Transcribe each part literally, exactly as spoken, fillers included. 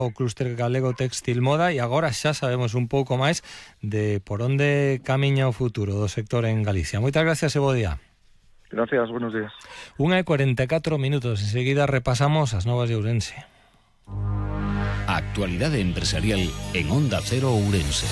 o clúster galego Textil Moda, e agora xa sabemos un pouco máis de por onde camiña o futuro do sector en Galicia. Moitas gracias e bo día. Gracias, buenos días. Unha e cuarenta e catro minutos, enseguida repasamos as novas de Ourense. Actualidade empresarial en Onda Cero Ourense.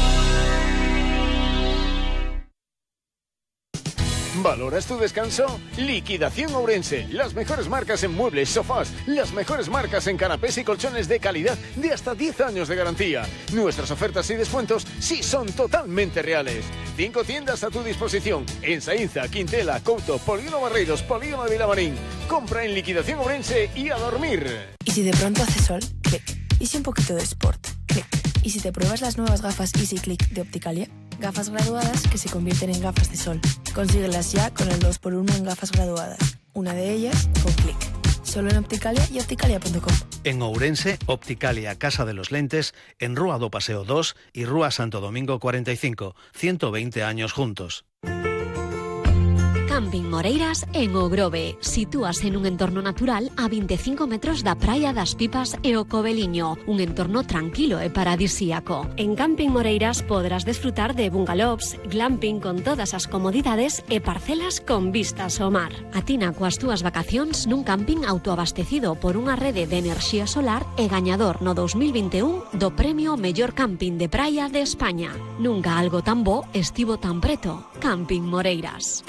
¿Valoras tu descanso? Liquidación Ourense. Las mejores marcas en muebles, sofás, las mejores marcas en canapés y colchones de calidad de hasta diez años de garantía. Nuestras ofertas y descuentos sí son totalmente reales. Cinco tiendas a tu disposición en Saínza, Quintela, Couto, Polígono Barreiros, Polígono de Vilamarín. Compra en Liquidación Ourense y a dormir. ¿Y si de pronto hace sol? Clic. ¿Y si un poquito de sport? Clic. ¿Y si te pruebas las nuevas gafas Easy Click de Opticalia? Gafas graduadas que se convierten en gafas de sol. Consíguelas ya con el dos por uno en gafas graduadas. Una de ellas con Click. Solo en Opticalia y opticalia punto com. En Ourense, Opticalia Casa de los Lentes, en Rúa do Paseo dos y Rúa Santo Domingo cuarenta y cinco. ciento veinte años juntos. Camping Moreiras en O Grove. Sitúase en un entorno natural a veinticinco metros da Praia das Pipas e o Coveliño, un entorno tranquilo e paradisíaco. En Camping Moreiras podrás desfrutar de bungalows, glamping con todas as comodidades e parcelas con vistas ao mar. Atina coas túas vacacións nun camping autoabastecido por unha rede de enerxía solar e gañador no dos mil vinte e un do premio Mellor Camping de Praia de España. Nunca algo tan bo estivo tan preto. Camping Moreiras.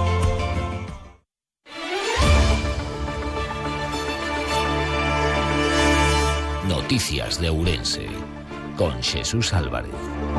Noticias de Ourense, con Xesús Álvarez.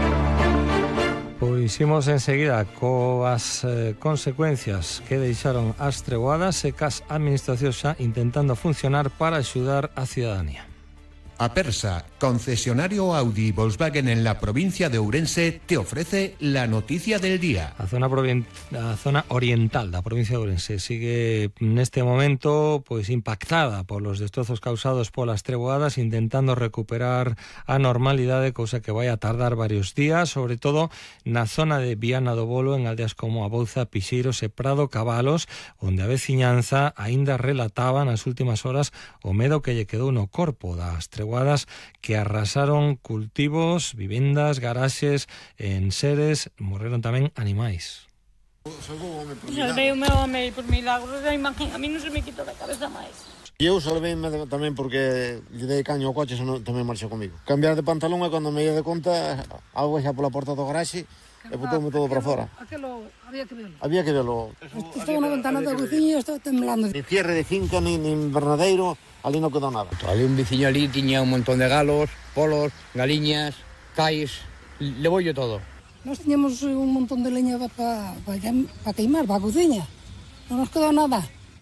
Pois imos enseguida coas eh, consecuencias que deixaron as treboadas e cas administracións xa intentando funcionar para axudar a ciudadanía. Apersa, concesionario Audi y Volkswagen en la provincia de Ourense, te ofrece la noticia del día. A zona, a zona oriental da provincia de Ourense sigue neste momento pois impactada polos destrozos causados polas treboadas, intentando recuperar a normalidade, cousa que vai a tardar varios días, sobre todo na zona de Viana do Bolo, en aldeas como Abouza, Pixeiros e Prado Cabalos, onde a veciñanza aínda relataba nas últimas horas o medo que lle quedou no corpo das treboadas que arrasaron cultivos, vivendas, garaxes, enseres, morreron tamén animais. Salvei o meu home por milagros, a imagen a mí non se me quitó da cabeza máis. E eu salveime tamén porque lle dei caño ao coche, senón tamén marcha comigo. Cambiar de pantalón e cando me ia de conta, auga xa pola porta do garaxe e botoume todo para fora. Aquelo, había que verlo. Había que verlo. Estaba na ventana da cociña e estaba temblando. Ni cierre de finca, ni, ni invernadeiro, ali non quedou nada. Ali un veciño ali tiña un montón de galos, polos, galiñas, cais, levoullo todo. Nós tiñamos un montón de leña para pa, pa queimar, para a cociña. Non nos quedou nada.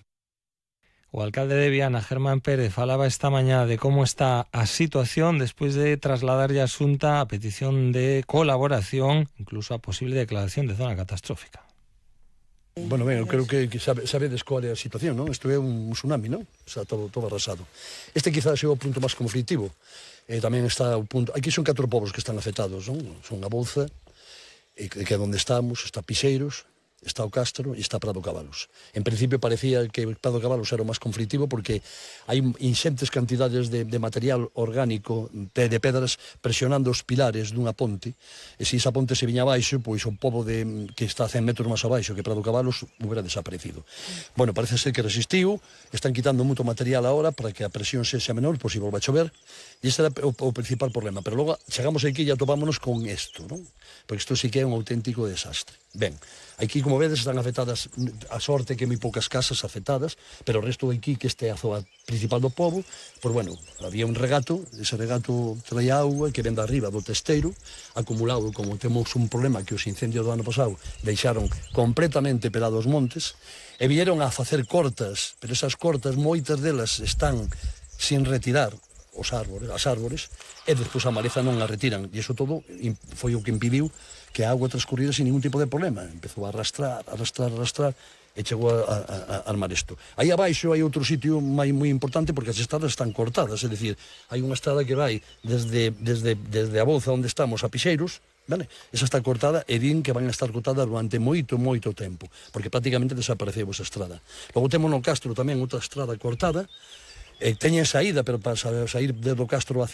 O alcalde de Viana, Germán Pérez, falaba esta mañá de como está a situación despois de trasladarlle a Xunta a petición de colaboración, incluso a posible declaración de zona catastrófica. Bueno, ben, eu creo que, que sabe, sabedes qual é a situación, non? Isto é un tsunami, non? Está todo, todo arrasado. Este quizás é o punto máis conflictivo. Eh, tamén está o punto... Aquí son catro povos que están afectados, non? Son Abouza, e que é onde estamos, está Pixeiros, está o Castro e está Prado Cabalos. En principio parecía que Prado Cabalos era o máis conflictivo porque hai inxentes cantidades de, de material orgánico, de, de pedras, presionando os pilares dunha ponte, e se esa ponte se viña abaixo, pois o pobo de, que está a cen metros máis abaixo que Prado Cabalos hubiera desaparecido. Bueno, parece ser que resistiu, están quitando moito material agora para que a presión sexa menor, pois se volva a chover, e ese era o, o principal problema. Pero logo chegamos aquí e atopámonos con isto, non? Porque isto sí que é un auténtico desastre. Ben, aquí, como vedes, están afectadas, a sorte que hai moi poucas casas afectadas, pero o resto aquí, que este é a zona principal do pobo, pois bueno, había un regato, ese regato traía auga que ven de arriba do testeiro, acumulado, como temos un problema que os incendios do ano pasado deixaron completamente pelados montes, e vieron a facer cortas, pero esas cortas, moitas delas están sin retirar, os árbores, as árbores, e despois a maleza non a retiran, e iso todo foi o que impediu que a auga transcurrira sin ningún tipo de problema. Empezou a arrastrar, arrastrar, arrastrar, e chegou a, a, a armar isto. Aí abaixo hai outro sitio moi, moi importante porque as estradas están cortadas, é dicir, hai unha estrada que vai desde, desde, desde Abouza, onde estamos, a Pixeiros, vale? Esa está cortada e din que van a estar cortadas durante moito, moito tempo, porque prácticamente desapareceu esa estrada. Logo temos no Castro tamén outra estrada cortada, e teñen saída, pero para sair desde o Castro a